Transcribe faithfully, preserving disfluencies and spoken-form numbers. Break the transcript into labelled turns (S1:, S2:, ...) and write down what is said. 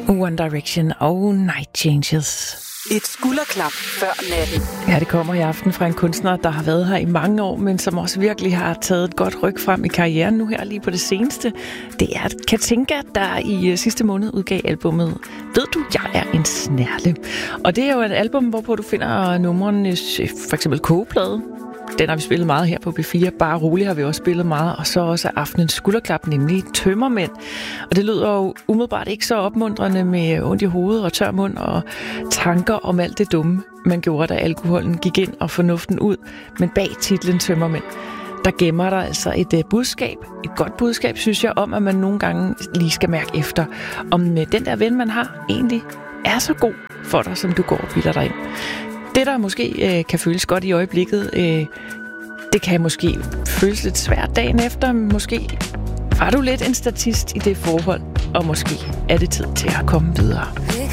S1: One Direction og Night Changes.
S2: Et skulderklap før natten.
S1: Ja, det kommer i aften fra en kunstner, der har været her i mange år, men som også virkelig har taget et godt ryg frem i karrieren nu her lige på det seneste. Det er Katinka, der i sidste måned udgav albumet Ved du, jeg er en snærle. Og det er jo et album, hvorpå du finder numrene, for eksempel Kogeplade. Den har vi spillet meget her på B fire. Bare roligt har vi også spillet meget. Og så også aftenens skulderklap, nemlig Tømmermænd. Og det lyder jo umiddelbart ikke så opmuntrende med ondt i hovedet og tør mund og tanker om alt det dumme, man gjorde, da alkoholen gik ind og fornuften ud. Men bag titlen Tømmermænd, der gemmer der altså et uh, budskab. Et godt budskab, synes jeg, om at man nogle gange lige skal mærke efter, om uh, den der ven, man har, egentlig er så god for dig, som du går og bilder dig ind. Det, der måske øh, kan føles godt i øjeblikket, øh, det kan måske føles lidt svært dagen efter. Måske var du lidt en statist i det forhold, og måske er det tid til at komme videre.